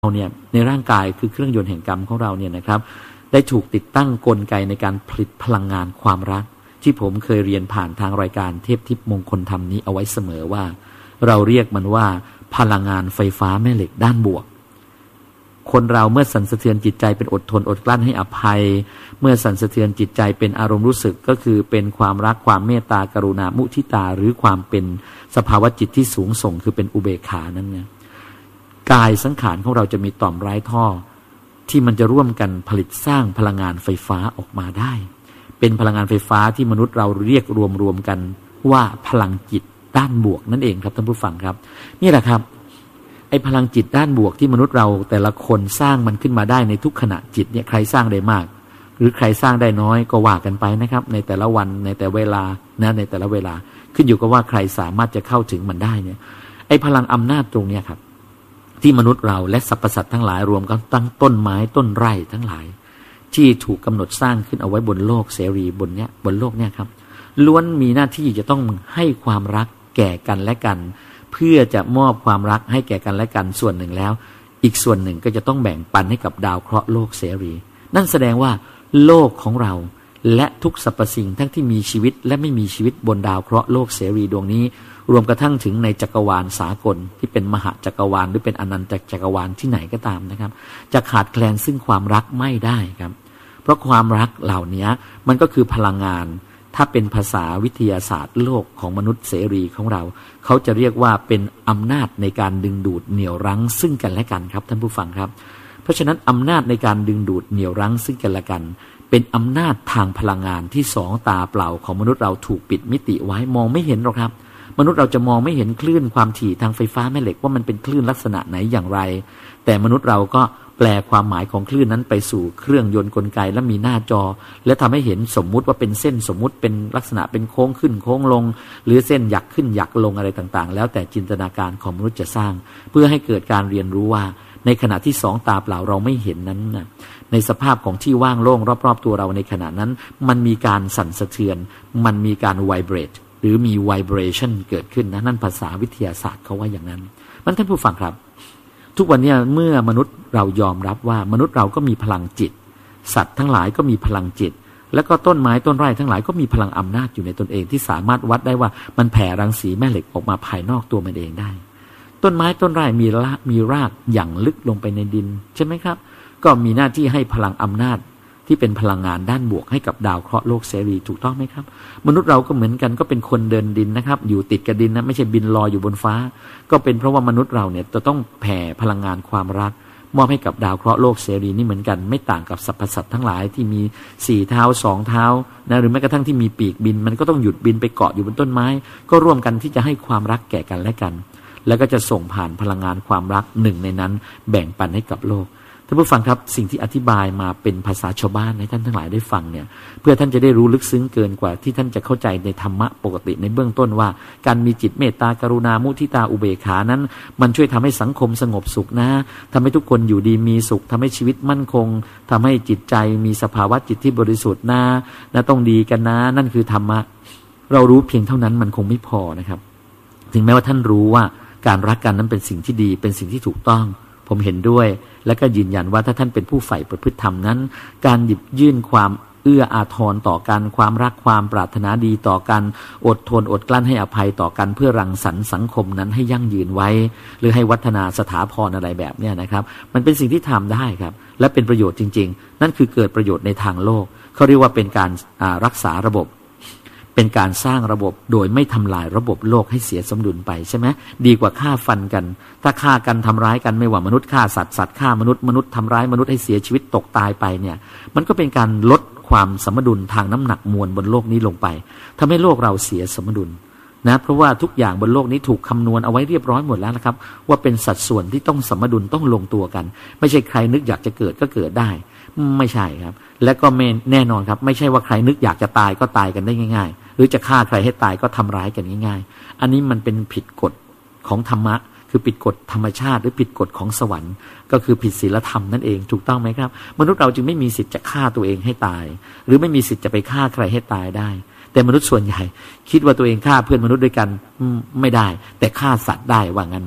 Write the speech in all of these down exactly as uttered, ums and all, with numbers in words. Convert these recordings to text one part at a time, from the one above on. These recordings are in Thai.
เราเนี่ยในร่างกายคือเครื่องยนต์แห่งกรรมของเราเนี่ยนะครับได้ถูกติดตั้งกลไกในการผลิตพลังงานความรักที่ผมเคยเรียนผ่านทางรายการเทพทิพย์มงคลธรรมนี้เอาไว้เสมอว่าเราเรียกมันว่าพลังงานไฟฟ้าแม่เหล็กด้านบวกคนเราเมื่อสั่นสะเทือนจิตใจเป็นอดทนอดกลั้นให้อภัยเมื่อสั่นสะเทือนจิตใจเป็นอารมณ์รู้สึกก็คือเป็นความรักความเมตตากรุณามุทิตาหรือความเป็นสภาวะจิตที่สูงส่งคือเป็นอุเบกขานั้นเนี่ยกายสังขารของเราจะมีต่อมไร้ท่อที่มันจะร่วมกันผลิตสร้างพลังงานไฟฟ้าออกมาได้เป็นพลังงานไฟฟ้าที่มนุษย์เราเรียกรวมๆกันว่าพลังจิตด้านบวกนั่นเองครับท่านผู้ฟังครับนี่แหละครับไอ้พลังจิตด้านบวกที่มนุษย์เราแต่ละคนสร้างมันขึ้นมาได้ในทุกขณะจิตเนี่ยใครสร้างได้มากหรือใครสร้างได้น้อยก็ว่ากันไปนะครับในแต่ละวันในแต่เวลานะในแต่ละเวลาขึ้นอยู่กับว่าใครสามารถจะเข้าถึงมันได้เนี่ยไอ้พลังอำนาจตรงเนี้ยครับที่มนุษย์เราและสรรพสัตว์ทั้งหลายรวมกันตั้งต้นไม้ต้นไร่ทั้งหลายที่ถูกกำหนดสร้างขึ้นเอาไว้บนโลกเสรีบนเนี้ยบนโลกเนี้ยครับล้วนมีหน้าที่จะต้องให้ความรักแก่กันและกันเพื่อจะมอบความรักให้แก่กันและกันส่วนหนึ่งแล้วอีกส่วนหนึ่งก็จะต้องแบ่งปันให้กับดาวเคราะห์โลกเสรีนั่นแสดงว่าโลกของเราและทุกสรรพสิ่งทั้งที่มีชีวิตและไม่มีชีวิตบนดาวเคราะห์โลกเสรีดวงนี้รวมกระทั่งถึงในจักรวาลสากลที่เป็นมหาจักรวาลหรือเป็นอนันตจักรวาลที่ไหนก็ตามนะครับจะขาดแคลนซึ่งความรักไม่ได้ครับเพราะความรักเหล่านี้มันก็คือพลังงานถ้าเป็นภาษาวิทยาศาสตร์โลกของมนุษย์เสรีของเราเขาจะเรียกว่าเป็นอำนาจในการดึงดูดเหนี่ยวรั้งซึ่งกันและกันครับท่านผู้ฟังครับเพราะฉะนั้นอำนาจในการดึงดูดเหนี่ยวรั้งซึ่งกันและกันเป็นอำนาจทางพลังงานที่สองตาเปล่าของมนุษย์เราถูกปิดมิติไว้มองไม่เห็นหรอกครับมนุษย์เราจะมองไม่เห็นคลื่นความถี่ทางไฟฟ้าแม่เหล็กว่ามันเป็นคลื่นลักษณะไหนอย่างไรแต่มนุษย์เราก็แปลความหมายของคลื่นนั้นไปสู่เครื่องยนต์กลไกและมีหน้าจอและทำให้เห็นสมมุติว่าเป็นเส้นสมมุติเป็นลักษณะเป็นโค้งขึ้นโค้งลงหรือเส้นหยักขึ้นหยักลงอะไรต่างๆแล้วแต่จินตนาการของมนุษย์จะสร้างเพื่อให้เกิดการเรียนรู้ว่าในขณะที่สองตาเปล่าเราไม่เห็นนั้นนะในสภาพของที่ว่างโล่งรอบๆตัวเราในขณะนั้นมันมีการสั่นสะเทือนมันมีการไวเบรตหรือมี vibration เกิดขึ้นนะนั่นภาษาวิทยาศาสตร์เขาว่าอย่างนั้นมันท่านผู้ฟังครับทุกวันนี้เมื่อมนุษย์เรายอมรับว่ามนุษย์เราก็มีพลังจิตสัตว์ทั้งหลายก็มีพลังจิตแล้วก็ต้นไม้ต้นไร่ทั้งหลายก็มีพลังอำนาจอยู่ในตนเองที่สามารถวัดได้ว่ามันแผ่รังสีแม่เหล็กออกมาภายนอกตัวมันเองได้ต้นไม้ต้นไร่มีรากมีรากอย่างลึกลงไปในดินใช่ไหมครับก็มีหน้าที่ให้พลังอำนาจที่เป็นพลังงานด้านบวกให้กับดาวเคราะห์โลกเสรีถูกต้องไหมครับมนุษย์เราก็เหมือนกันก็เป็นคนเดินดินนะครับอยู่ติดกับดินนะไม่ใช่บินลอยอยู่บนฟ้าก็เป็นเพราะว่ามนุษย์เราเนี่ยจะต้องแผ่พลังงานความรักมอบให้กับดาวเคราะห์โลกเสรีนี่เหมือนกันไม่ต่างกับสรรพสัตว์ทั้งหลายที่มีสี่เท้าสองเท้านะหรือแม้กระทั่งที่มีปีกบินมันก็ต้องหยุดบินไปเกาะอยู่บนต้นไม้ก็ร่วมกันที่จะให้ความรักแก่กันและกันแล้วก็จะส่งผ่านพลังงานความรักหนึ่งในนั้นแบ่งปันให้กับโลกท่านผู้ฟังครับสิ่งที่อธิบายมาเป็นภาษาชาวบ้านให้ท่านทั้งหลายได้ฟังเนี่ยเพื่อท่านจะได้รู้ลึกซึ้งเกินกว่าที่ท่านจะเข้าใจในธรรมะปกติในเบื้องต้นว่าการมีจิตเมตตากรุณามุทิตาอุเบกขานั้นมันช่วยทำให้สังคมสงบสุขนะทำให้ทุกคนอยู่ดีมีสุขทำให้ชีวิตมั่นคงทำให้จิตใจมีสภาวะจิตที่บริสุทธิ์นะนะต้องดีกันนะนั่นคือธรรมะเรารู้เพียงเท่านั้นมันคงไม่พอนะครับถึงแม้ว่าท่านรู้ว่าการรักกันนั้นเป็นสิ่งที่ดีเป็นสิ่งที่ถูกต้องผมเห็นด้วยและก็ยืนยันว่าถ้าท่านเป็นผู้ใฝ่ประพฤติธรรมนั้นการหยิบยื่นความเอื้ออาทรต่อกันความรักความปรารถนาดีต่อกันอดทนอดกลั้นให้อภัยต่อกันเพื่อรังสรรค์สังคมนั้นให้ยั่งยืนไว้หรือให้วัฒนาสถาพรอะไรแบบนี้นะครับมันเป็นสิ่งที่ทำได้ครับและเป็นประโยชน์จริงๆนั่นคือเกิดประโยชน์ในทางโลกเขาเรียกว่าเป็นการรักษาระบบเป็นการสร้างระบบโดยไม่ทำลายระบบโลกให้เสียสมดุลไปใช่ไหมดีกว่าฆ่าฟันกันถ้าฆ่ากันทำร้ายกันไม่ว่ามนุษย์ฆ่าสัตว์สัตว์ฆ่ามนุษย์มนุษย์ทำร้ายมนุษย์ให้เสียชีวิตตกตายไปเนี่ยมันก็เป็นการลดความสมดุลทางน้ำหนักมวลบนโลกนี้ลงไปทำให้โลกเราเสียสมดุลนะเพราะว่าทุกอย่างบนโลกนี้ถูกคำนวณเอาไว้เรียบร้อยหมดแล้วนะครับว่าเป็นสัดส่วนที่ต้องสมดุลต้องลงตัวกันไม่ใช่ใครนึกอยากจะเกิดก็เกิดได้ไม่ใช่ครับและก็แน่นอนครับไม่ใช่ว่าใครนึกอยากจะตายก็ตายกันได้ง่ายๆหรือจะฆ่าใครให้ตายก็ทำร้ายกันง่ายๆอันนี้มันเป็นผิดกฎของธรรมะคือผิดกฎธรรมชาติหรือผิดกฎของสวรรค์ก็คือผิดศีลธรรมนั่นเองถูกต้องไหมครับมนุษย์เราจึงไม่มีสิทธิ์จะฆ่าตัวเองให้ตายหรือไม่มีสิทธิ์จะไปฆ่าใครให้ตายได้แต่มนุษย์ส่วนใหญ่คิดว่าตัวเองฆ่าเพื่อนมนุษย์ด้วยกันไม่ได้แต่ฆ่าสัตว์ได้ว่างั้นนะ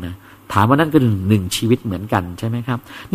ถามว่านั่นก็หนึ่งชีวิตเหมือนกันใช่ไหมครับ